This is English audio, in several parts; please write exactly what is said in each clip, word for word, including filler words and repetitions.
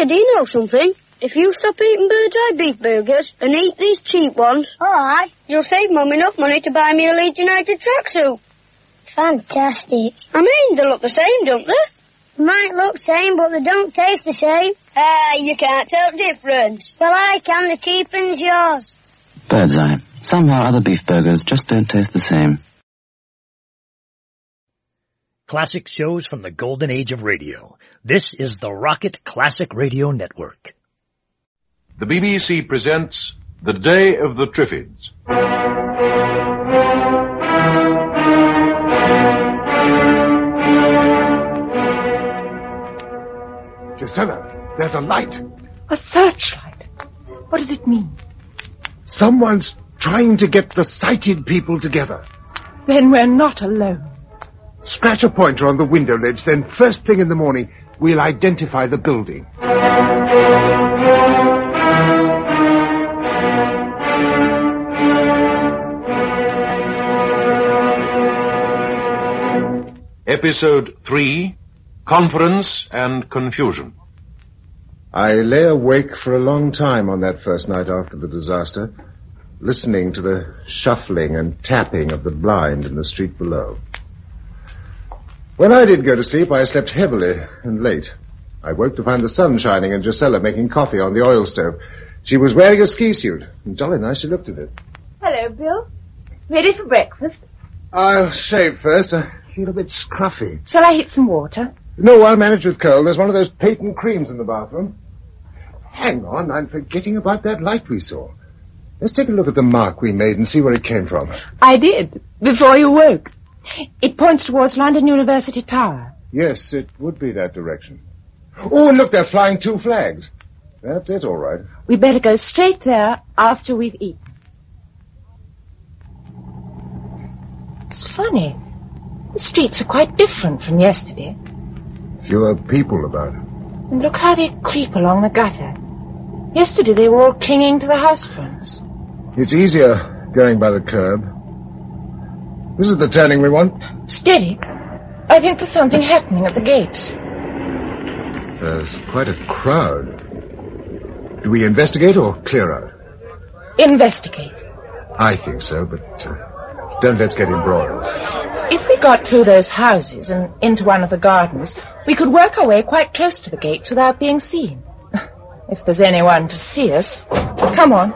Here, do you know something? If you stop eating Bird's Eye beef burgers and eat these cheap ones, all right, you'll save Mum enough money to buy me a Leeds United tracksuit. Fantastic. I mean, they look the same, don't they? Might look same, but they don't taste the same. Ah, you can't tell difference. Well, I can. The cheap one's yours. Bird's Eye. Somehow other beef burgers just don't taste the same. Classic shows from the golden age of radio. This is the Rocket Classic Radio Network. The B B C presents The Day of the Triffids. Gisela, there's a light. A searchlight? What does it mean? Someone's trying to get the sighted people together. Then we're not alone. Scratch a pointer on the window ledge, then first thing in the morning, we'll identify the building. Episode three, Conference and Confusion. I lay awake for a long time on that first night after the disaster, listening to the shuffling and tapping of the blind in the street below. When I did go to sleep, I slept heavily and late. I woke to find the sun shining and Gisela making coffee on the oil stove. She was wearing a ski suit, and jolly nice she looked in it. Hello, Bill. Ready for breakfast? I'll shave first. I feel a bit scruffy. Shall I heat some water? No, I'll manage with cold. There's one of those patent creams in the bathroom. Hang on, I'm forgetting about that light we saw. Let's take a look at the mark we made and see where it came from. I did, before you woke. It points towards London University Tower. Yes, it would be that direction. Oh, and look, they're flying two flags. That's it, all right. We better go straight there after we've eaten. It's funny. The streets are quite different from yesterday. Fewer people about. And look how they creep along the gutter. Yesterday they were all clinging to the house fronts. It's easier going by the curb. This is the turning we want. Steady. I think there's something happening at the gates. There's quite a crowd. Do we investigate or clear out? Investigate. I think so, but uh, don't let's get embroiled. If we got through those houses and into one of the gardens, we could work our way quite close to the gates without being seen. If there's anyone to see us. Come on.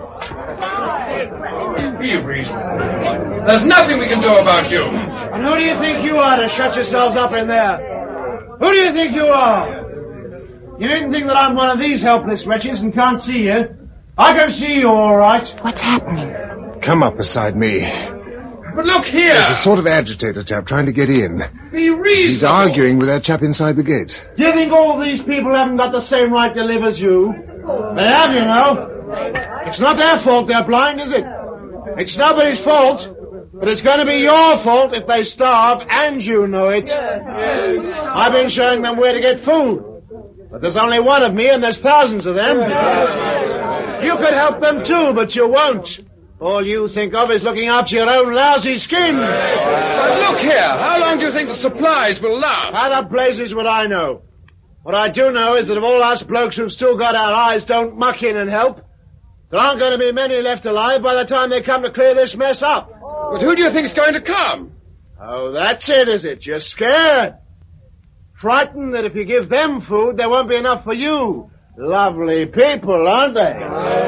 Be reasonable. There's nothing we can do about you. And who do you think you are to shut yourselves up in there? Who do you think you are? You didn't think that I'm one of these helpless wretches and can't see you? I can see you all right. What's happening? Come up beside me. But look here. There's a sort of agitator chap trying to get in. Be reasonable. He's arguing with that chap inside the gate. Do you think all these people haven't got the same right to live as you? They have, you know. It's not their fault they're blind, is it? It's nobody's fault. But it's going to be your fault if they starve, and you know it. Yes. I've been showing them where to get food. But there's only one of me, and there's thousands of them. Yes. You could help them too, but you won't. All you think of is looking after your own lousy skins. But look here, how long do you think the supplies will last? How the blazes would I know? What I do know is that if all us blokes who've still got our eyes don't muck in and help, there aren't going to be many left alive by the time they come to clear this mess up. But who do you think's going to come? Oh, that's it, is it? You're scared. Frightened that if you give them food, there won't be enough for you. Lovely people, aren't they?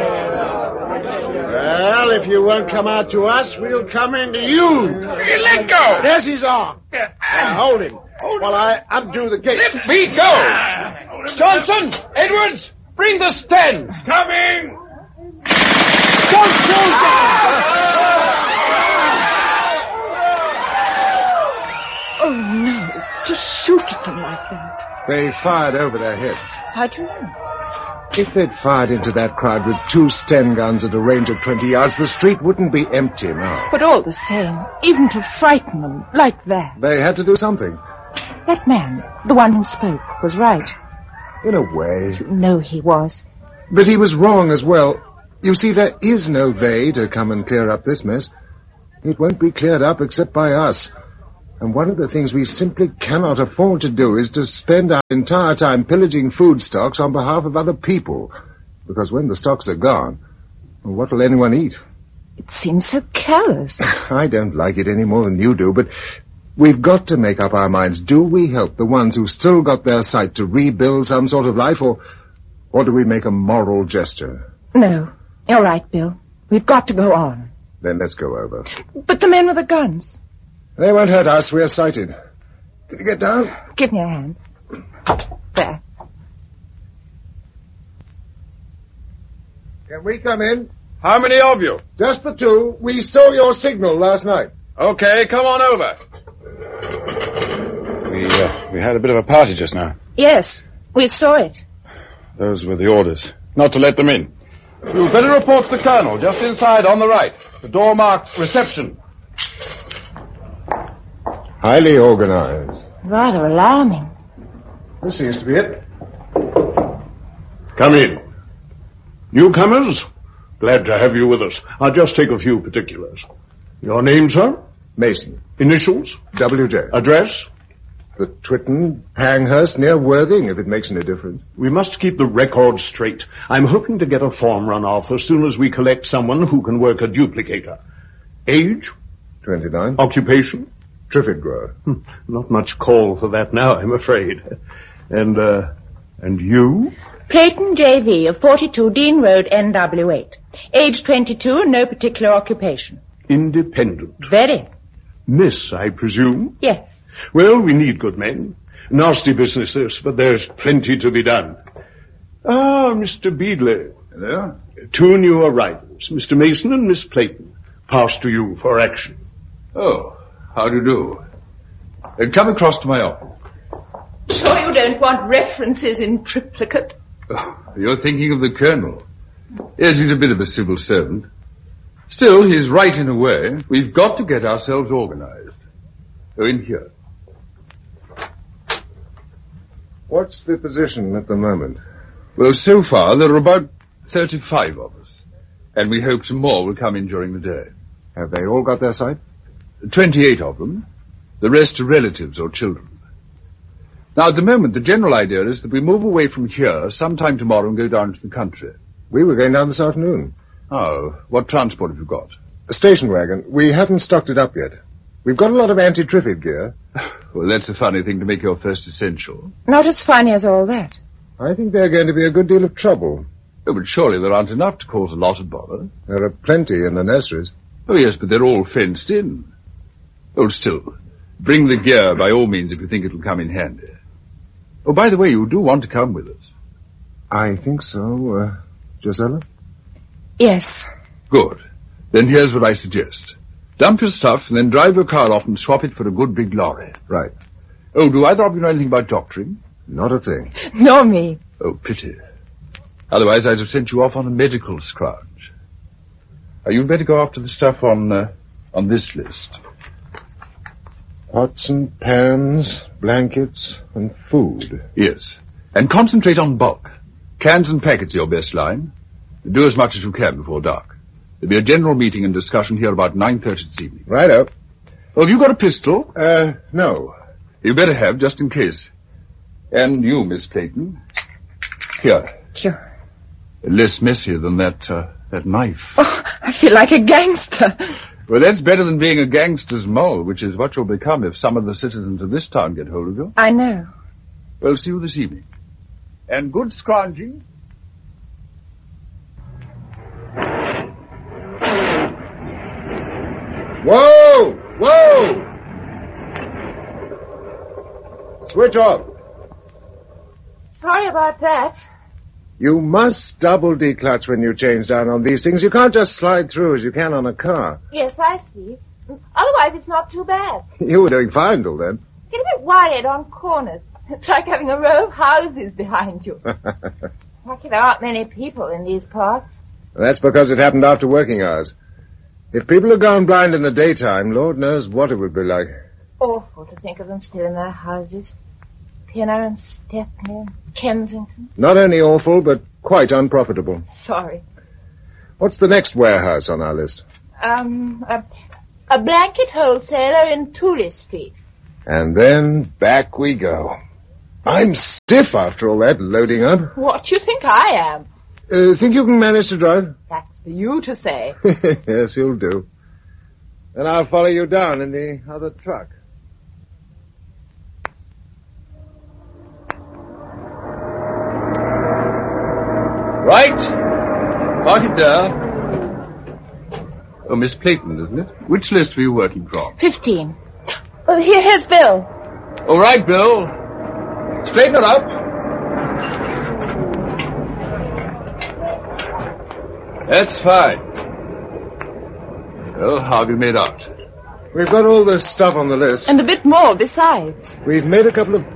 Well, if you won't come out to us, we'll come into you. Let go! There's his arm. Now, hold him. While I undo the gate. Let me go! Johnson! Edwards! Bring the stands! Coming! Don't shoot them! Oh, no. Just shoot at them like that. They fired over their heads. How do you know? If they'd fired into that crowd with two Sten guns at a range of twenty yards, the street wouldn't be empty now. But all the same, even to frighten them like that. They had to do something. That man, the one who spoke, was right. In a way. You know he was. But he was wrong as well. You see, there is no they to come and clear up this mess. It won't be cleared up except by us. And one of the things we simply cannot afford to do is to spend our entire time pillaging food stocks on behalf of other people. Because when the stocks are gone, well, what will anyone eat? It seems so callous. I don't like it any more than you do, but we've got to make up our minds. Do we help the ones who've still got their sight to rebuild some sort of life, or, or do we make a moral gesture? No, you're right, Bill. We've got to go on. Then let's go over. But the men with the guns? They won't hurt us. We're sighted. Can you get down? Give me a hand. There. Can we come in? How many of you? Just the two. We saw your signal last night. Okay, come on over. We, uh, we had a bit of a party just now. Yes, we saw it. Those were the orders. Not to let them in. You'd better report to the colonel, just inside on the right. The door marked reception. Highly organized. Rather alarming. This seems to be it. Come in. Newcomers, glad to have you with us. I'll just take a few particulars. Your name, sir? Mason. Initials? W J. Address? The Twitton, Panghurst, near Worthing, if it makes any difference. We must keep the record straight. I'm hoping to get a form run off as soon as we collect someone who can work a duplicator. Age? twenty-nine. Occupation? Triffid grower. Hmm, not much call for that now, I'm afraid. And, uh, and you? Clayton J V of forty-two Dean Road, N W eight. Age twenty-two, no particular occupation. Independent. Very. Miss, I presume? Yes. Well, we need good men. Nasty business this, but there's plenty to be done. Ah, Mister Beadley. Hello? Two new arrivals, Mister Mason and Miss Clayton. Pass to you for action. Oh, how do you do? Uh, come across to my office. Sure you don't want references in triplicate? Oh, you're thinking of the colonel. Yes, he's a bit of a civil servant. Still, he's right in a way. We've got to get ourselves organized. Oh, in here. What's the position at the moment? Well, so far, there are about thirty-five of us. And we hope some more will come in during the day. Have they all got their sight? Twenty-eight of them. The rest are relatives or children. Now, at the moment, the general idea is that we move away from here sometime tomorrow and go down to the country. We were going down this afternoon. Oh, what transport have you got? A station wagon. We haven't stocked it up yet. We've got a lot of anti-Triffid gear. Well, that's a funny thing to make your first essential. Not as funny as all that. I think they're going to be a good deal of trouble. Oh, but surely there aren't enough to cause a lot of bother. There are plenty in the nurseries. Oh, yes, but they're all fenced in. Oh, still, bring the gear by all means if you think it'll come in handy. Oh, by the way, you do want to come with us. I think so, uh, Josella? Yes. Good. Then here's what I suggest. Dump your stuff and then drive your car off and swap it for a good big lorry. Right. Oh, do either of you know anything about doctoring? Not a thing. Nor me. Oh, pity. Otherwise I'd have sent you off on a medical scrounge. Uh, you'd better go after the stuff on, uh, on this list. Pots and pans, blankets, and food. Yes. And concentrate on bulk. Cans and packets are your best line. Do as much as you can before dark. There'll be a general meeting and discussion here about nine thirty this evening. Righto. Well, have you got a pistol? Uh, no. You better have, just in case. And you, Miss Clayton. Here. Sure. Less messier than that, uh, that knife. Oh, I feel like a gangster. Well, that's better than being a gangster's mole, which is what you'll become if some of the citizens of this town get hold of you. I know. Well, see you this evening. And good scrounging. Whoa! Whoa! Switch off. Sorry about that. You must double declutch when you change down on these things. You can't just slide through as you can on a car. Yes, I see. Otherwise, it's not too bad. You were doing fine till then. Get a bit wired on corners. It's like having a row of houses behind you. Lucky there aren't many people in these parts. That's because it happened after working hours. If people had gone blind in the daytime, Lord knows what it would be like. Awful to think of them still in their houses. Pinner and Stepney and Kensington. Not only awful, but quite unprofitable. Sorry. What's the next warehouse on our list? Um, a, a blanket wholesaler in Tooley Street. And then back we go. I'm stiff after all that loading up. What do you think I am? Uh, think you can manage to drive? That's for you to say. Yes, you'll do. Then I'll follow you down in the other truck. Right. Park it there. Oh, Miss Clayton, isn't it? Which list were you working from? Fifteen. Oh, here, here's Bill. All right, Bill. Straighten her up. That's fine. Well, how have you made out? We've got all the stuff on the list. And a bit more besides. We've made a couple of